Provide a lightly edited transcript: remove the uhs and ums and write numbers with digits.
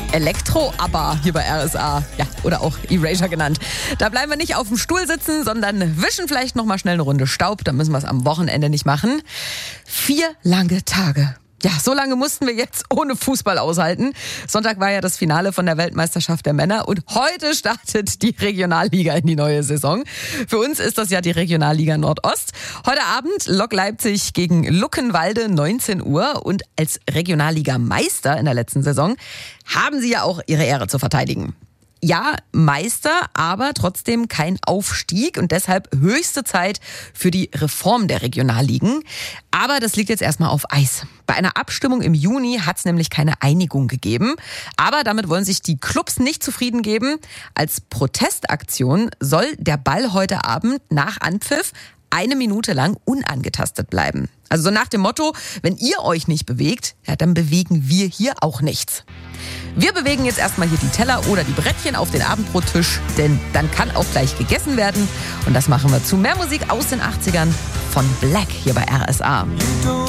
Elektro-ABBA hier bei RSA. Ja, oder auch Erasure genannt. Da bleiben wir nicht auf dem Stuhl sitzen, sondern wischen vielleicht noch mal schnell eine Runde Staub. Dann müssen wir es am Wochenende nicht machen. 4 lange Tage. Ja, so lange mussten wir jetzt ohne Fußball aushalten. Sonntag war ja das Finale von der Weltmeisterschaft der Männer und heute startet die Regionalliga in die neue Saison. Für uns ist das ja die Regionalliga Nordost. Heute Abend Lok Leipzig gegen Luckenwalde, 19 Uhr. Und als Regionalliga-Meister in der letzten Saison haben sie ja auch ihre Ehre zu verteidigen. Ja, Meister, aber trotzdem kein Aufstieg und deshalb höchste Zeit für die Reform der Regionalligen. Aber das liegt jetzt erstmal auf Eis. Bei einer Abstimmung im Juni hat es nämlich keine Einigung gegeben. Aber damit wollen sich die Clubs nicht zufrieden geben. Als Protestaktion soll der Ball heute Abend nach Anpfiff 1 Minute lang unangetastet bleiben. Also so nach dem Motto, wenn ihr euch nicht bewegt, ja, dann bewegen wir hier auch nichts. Wir bewegen jetzt erstmal hier die Teller oder die Brettchen auf den Abendbrottisch, denn dann kann auch gleich gegessen werden. Und das machen wir zu mehr Musik aus den 80ern von Black hier bei RSA.